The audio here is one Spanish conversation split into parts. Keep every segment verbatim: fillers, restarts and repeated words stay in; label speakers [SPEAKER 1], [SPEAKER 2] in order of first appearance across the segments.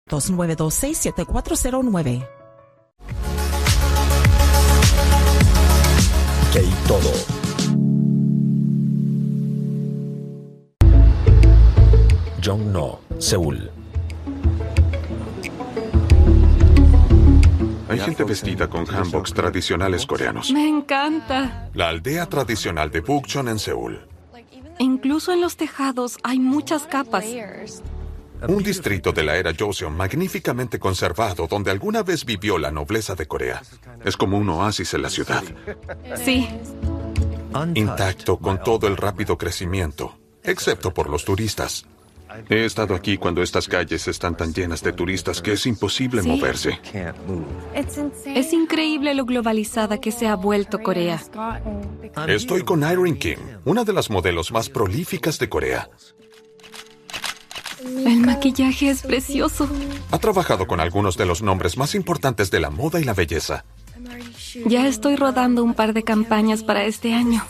[SPEAKER 1] dos nueve dos seis, siete cuatro cero nueve.
[SPEAKER 2] K-Todo. Jongno, Seúl.
[SPEAKER 3] Hay gente vestida con hanboks tradicionales coreanos.
[SPEAKER 4] Me encanta.
[SPEAKER 3] La aldea tradicional de Bukchon en Seúl.
[SPEAKER 4] Incluso en los tejados hay muchas capas.
[SPEAKER 3] Un distrito de la era Joseon magníficamente conservado donde alguna vez vivió la nobleza de Corea. Es como un oasis en la ciudad.
[SPEAKER 4] Sí.
[SPEAKER 3] Intacto con todo el rápido crecimiento, excepto por los turistas. He estado aquí cuando estas calles están tan llenas de turistas que es imposible
[SPEAKER 4] Sí.
[SPEAKER 3] moverse.
[SPEAKER 4] Es increíble lo globalizada que se ha vuelto Corea.
[SPEAKER 3] Estoy con Irene Kim, una de las modelos más prolíficas de Corea.
[SPEAKER 4] El maquillaje es precioso.
[SPEAKER 3] Ha trabajado con algunos de los nombres más importantes de la moda y la belleza.
[SPEAKER 4] Ya estoy rodando un par de campañas para este año.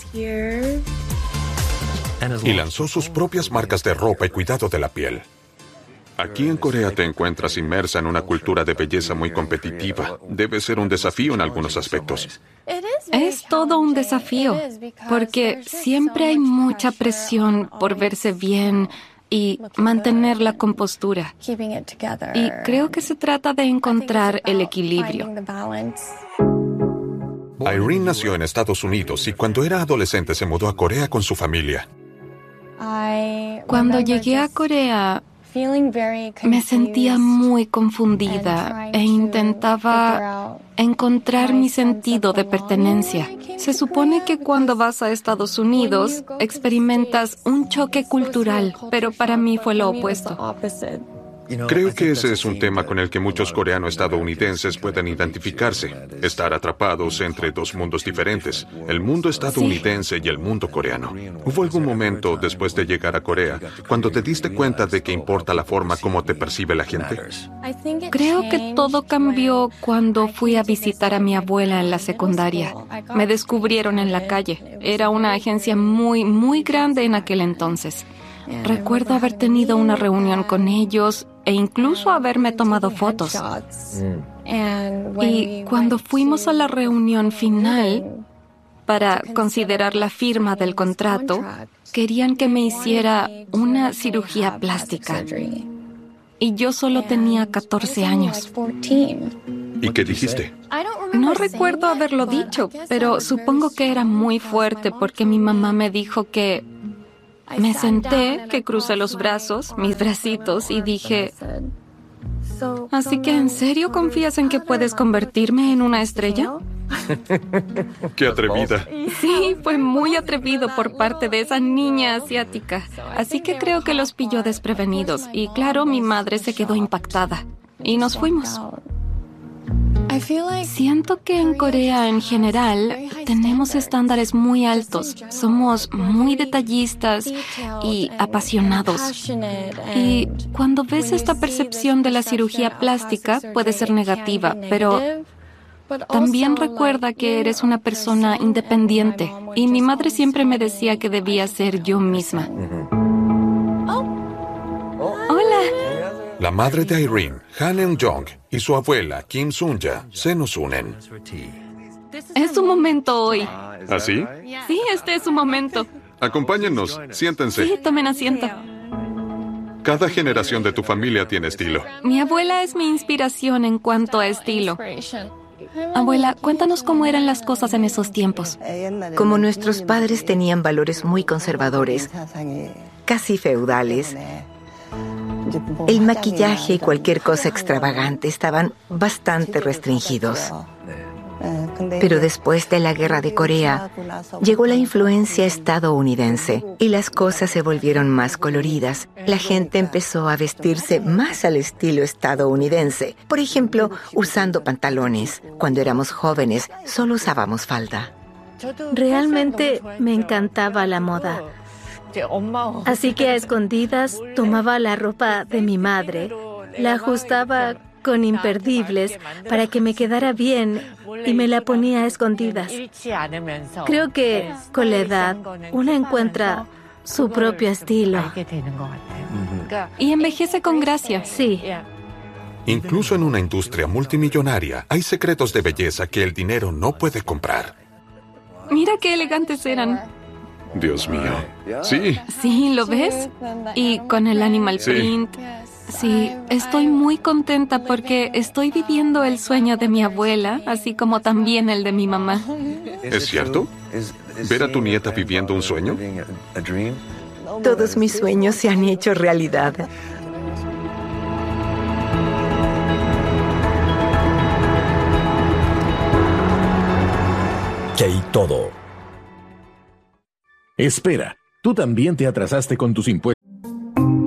[SPEAKER 3] Y lanzó sus propias marcas de ropa y cuidado de la piel. Aquí en Corea te encuentras inmersa en una cultura de belleza muy competitiva. Debe ser un desafío en algunos aspectos.
[SPEAKER 4] Es todo un desafío, porque siempre hay mucha presión por verse bien y mantener la compostura. Y creo que se trata de encontrar el equilibrio.
[SPEAKER 3] Irene nació en Estados Unidos y cuando era adolescente se mudó a Corea con su familia.
[SPEAKER 4] Cuando llegué a Corea, me sentía muy confundida e intentaba encontrar mi sentido de pertenencia. Se supone que cuando vas a Estados Unidos experimentas un choque cultural, pero para mí fue lo opuesto.
[SPEAKER 3] Creo que ese es un tema con el que muchos coreano-estadounidenses pueden identificarse. Estar atrapados entre dos mundos diferentes, el mundo estadounidense y el mundo coreano. ¿Hubo algún momento después de llegar a Corea cuando te diste cuenta de que importa la forma como te percibe la gente?
[SPEAKER 4] Creo que todo cambió cuando fui a visitar a mi abuela en la secundaria. Me descubrieron en la calle. Era una agencia muy, muy grande en aquel entonces. Recuerdo haber tenido una reunión con ellos e incluso haberme tomado fotos. Y cuando fuimos a la reunión final para considerar la firma del contrato, querían que me hiciera una cirugía plástica. Y yo solo tenía catorce años.
[SPEAKER 3] ¿Y qué dijiste?
[SPEAKER 4] No recuerdo haberlo dicho, pero supongo que era muy fuerte porque mi mamá me dijo que... Me senté, que crucé los brazos, mis bracitos, y dije... ¿Así que en serio confías en que puedes convertirme en una estrella?
[SPEAKER 3] ¡Qué atrevida!
[SPEAKER 4] Sí, fue muy atrevido por parte de esa niña asiática. Así que creo que los pilló desprevenidos. Y claro, mi madre se quedó impactada. Y nos fuimos. Siento que en Corea en general tenemos estándares muy altos. Somos muy detallistas y apasionados. Y cuando ves esta percepción de la cirugía plástica puede ser negativa, pero también recuerda que eres una persona independiente. Y mi madre siempre me decía que debía ser yo misma. Hola.
[SPEAKER 3] La madre de Irene, Han Eun-jong, y su abuela, Kim Sun-ja, se nos unen.
[SPEAKER 4] Es su momento hoy.
[SPEAKER 3] ¿Así?
[SPEAKER 4] Sí, este es su momento.
[SPEAKER 3] Acompáñennos, siéntense.
[SPEAKER 4] Sí, tomen asiento.
[SPEAKER 3] Cada generación de tu familia tiene estilo.
[SPEAKER 4] Mi abuela es mi inspiración en cuanto a estilo. Abuela, cuéntanos cómo eran las cosas en esos tiempos.
[SPEAKER 5] Como nuestros padres tenían valores muy conservadores, casi feudales, el maquillaje y cualquier cosa extravagante estaban bastante restringidos. Pero después de la Guerra de Corea, llegó la influencia estadounidense y las cosas se volvieron más coloridas. La gente empezó a vestirse más al estilo estadounidense. Por ejemplo, usando pantalones. Cuando éramos jóvenes, solo usábamos falda.
[SPEAKER 6] Realmente me encantaba la moda. Así que a escondidas tomaba la ropa de mi madre, la ajustaba con imperdibles para que me quedara bien y me la ponía a escondidas. Creo que con la edad uno encuentra su propio estilo.
[SPEAKER 4] Y envejece con gracia.
[SPEAKER 6] Sí.
[SPEAKER 3] Incluso en una industria multimillonaria, hay secretos de belleza que el dinero no puede comprar.
[SPEAKER 4] Mira qué elegantes eran.
[SPEAKER 3] Dios mío. Sí.
[SPEAKER 4] Sí, ¿lo ves? Y con el animal
[SPEAKER 3] Sí.
[SPEAKER 4] print. Sí, estoy muy contenta porque estoy viviendo el sueño de mi abuela, así como también el de mi mamá.
[SPEAKER 3] ¿Es cierto? ¿Ver a tu nieta viviendo un sueño?
[SPEAKER 5] Todos mis sueños se han hecho realidad.
[SPEAKER 2] Kay Todo.
[SPEAKER 7] Espera, ¿tú también te atrasaste con tus impuestos?